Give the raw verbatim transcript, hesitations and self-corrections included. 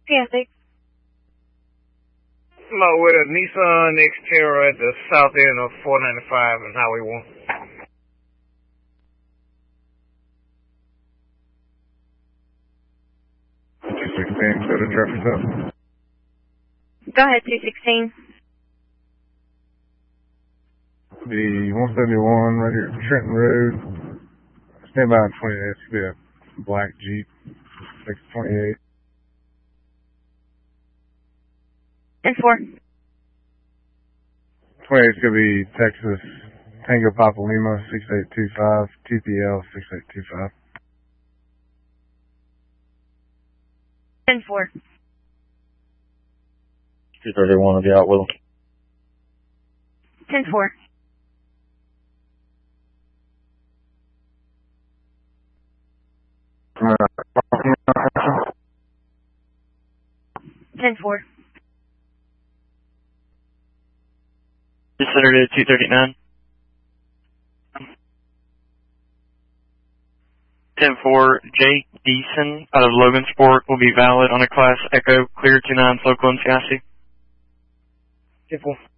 ten six. I'm out with a Nissan Xterra at the south end of four ninety-five and Highway one. two sixteen, so the traffic's up. Go ahead, two sixteen. The one seventy-one right here at Trenton Road. Stand by on twenty-eight. It's going to be a black Jeep. six twenty-eight. ten four. twenty-eight is going to be Texas Tango Papa Lima six eight two five, T P L six eight two five. ten four. two thirty-one will be out with them. ten four. ten four. Saturday two thirty-nine. ten four, Jake Deason out of Logansport will be valid on a Class Echo Clear two nine Flow Clone chassis. ten four.